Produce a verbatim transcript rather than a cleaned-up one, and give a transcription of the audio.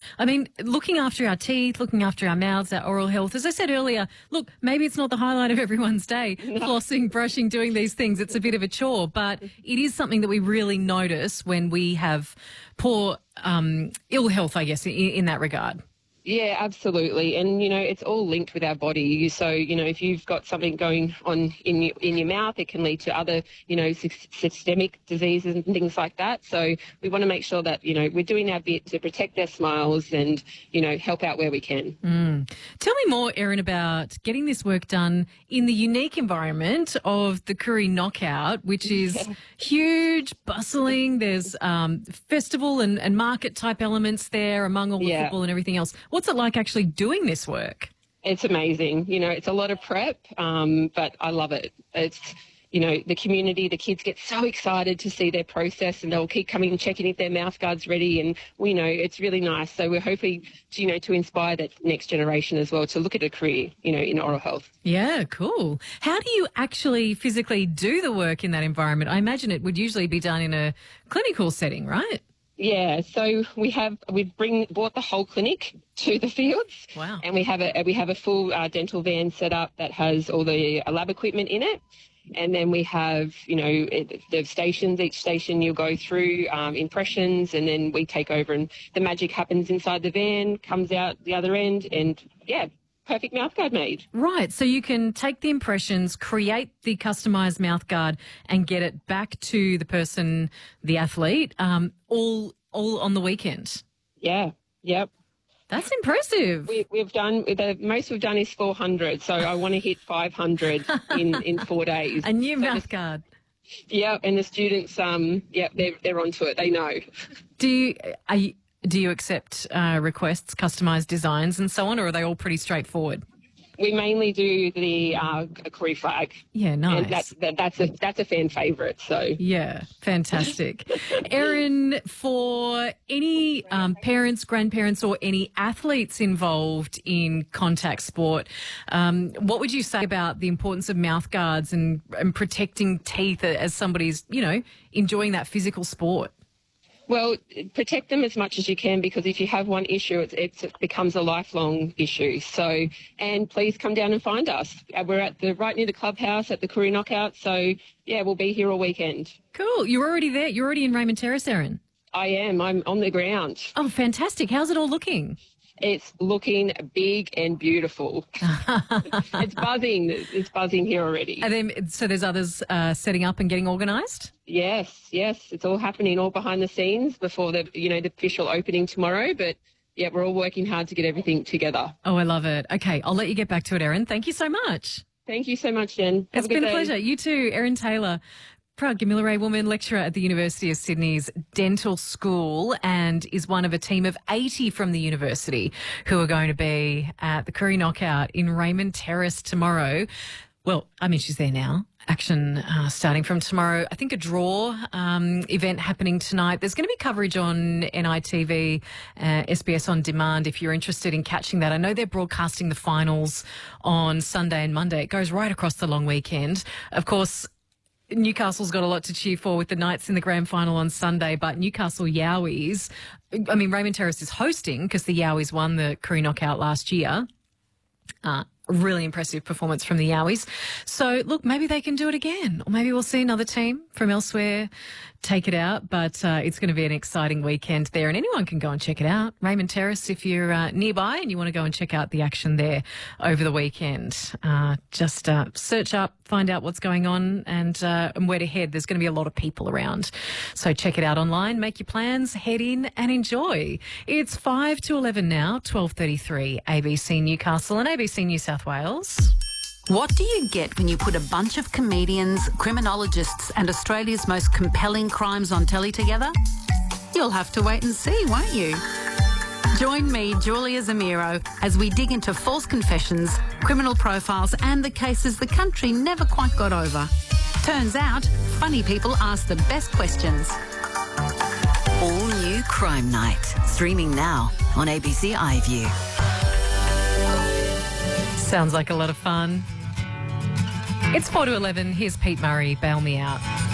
I mean, looking after our teeth, looking after our mouths, our oral health, as I said earlier, look, maybe it's not the highlight of everyone's day, no. Flossing, brushing, doing these things. It's a bit of a chore, but it is something that we really notice when we have poor um, ill health, I guess, in, in that regard. Yeah, absolutely. And, you know, it's all linked with our body. So, you know, if you've got something going on in your, in your mouth, it can lead to other, you know, systemic diseases and things like that. So we want to make sure that, you know, we're doing our bit to protect their smiles and, you know, help out where we can. Mm. Tell me more, Erin, about getting this work done in the unique environment of the Koori Knockout, which is yeah. huge, bustling. There's um, festival and, and market type elements there among all the yeah. football and everything else. What's it like actually doing this work? It's amazing. You know, it's a lot of prep, um, but I love it. It's, you know, the community, the kids get so excited to see their process and they'll keep coming and checking if their mouth guard's ready. And, we know, it's really nice. So we're hoping, to, you know, to inspire that next generation as well to look at a career, you know, in oral health. Yeah, cool. How do you actually physically do the work in that environment? I imagine it would usually be done in a clinical setting, right? Yeah, so we have we've bring brought the whole clinic to the fields. Wow! And we have a we have a full uh, dental van set up that has all the uh, lab equipment in it, and then we have you know it, the stations. Each station you'll go through um, impressions, and then we take over, and the magic happens inside the van, comes out the other end, and yeah. Perfect mouthguard made. Right, so you can take the impressions, create the customised mouthguard and get it back to the person, the athlete, um, all all on the weekend. Yeah, yep. That's impressive. We, we've done, the most we've done is four hundred, so I want to hit five hundred in, in four days. A new so mouthguard. Yeah, and the students, um, yeah, they're, they're onto it, they know. Do you... Are you Do you accept uh, requests, customised designs and so on, or are they all pretty straightforward? We mainly do the uh, Koori flag. Yeah, nice. And that's, that, that's, a, that's a fan favourite. So yeah, fantastic. Erin, for any um, parents, grandparents or any athletes involved in contact sport, um, what would you say about the importance of mouth guards and, and protecting teeth as somebody's, you know, enjoying that physical sport? Well, protect them as much as you can, because if you have one issue, it's, it's, it becomes a lifelong issue. So, and please come down and find us. We're at the right near the clubhouse at the Koori Knockout. So, yeah, we'll be here all weekend. Cool. You're already there. You're already in Raymond Terrace, Erin. I am. I'm on the ground. Oh, fantastic. How's it all looking? It's looking big and beautiful. It's buzzing. It's buzzing here already. And then, so there's others uh, setting up and getting organised? Yes, yes. It's all happening all behind the scenes before the, you know, the official opening tomorrow. But, yeah, we're all working hard to get everything together. Oh, I love it. Okay, I'll let you get back to it, Erin. Thank you so much. Thank you so much, Jen. Have it's a good been day. a pleasure. You too, Erin Taylor. Proud Gamilaroi woman, lecturer at the University of Sydney's Dental School, and is one of a team of eighty from the university who are going to be at the Koori Knockout in Raymond Terrace tomorrow. Well, I mean, she's there now. Action uh, starting from tomorrow. I think a draw um, event happening tonight. There's going to be coverage on N I T V, uh, S B S On Demand if you're interested in catching that. I know they're broadcasting the finals on Sunday and Monday. It goes right across the long weekend. Of course, Newcastle's got a lot to cheer for with the Knights in the grand final on Sunday, but Newcastle Yowies, I mean, Raymond Terrace is hosting because the Yowies won the Koori Knockout last year. Uh, really impressive performance from the Yowies. So, look, maybe they can do it again, or maybe we'll see another team from elsewhere take it out, but uh, it's going to be an exciting weekend there, and anyone can go and check it out. Raymond Terrace, if you're uh, nearby and you want to go and check out the action there over the weekend, uh, just uh, search up, find out what's going on and, uh, and where to head. There's going to be a lot of people around, so check it out online, make your plans, head in and enjoy. It's five to eleven now, twelve thirty-three, A B C Newcastle and A B C New South Wales. What do you get when you put a bunch of comedians, criminologists and Australia's most compelling crimes on telly together? You'll have to wait and see, won't you? Join me, Julia Zamiro, as we dig into false confessions, criminal profiles and the cases the country never quite got over. Turns out, funny people ask the best questions. All new Crime Night, streaming now on A B C iView. Sounds like a lot of fun. It's four to eleven. Here's Pete Murray, Bail Me Out.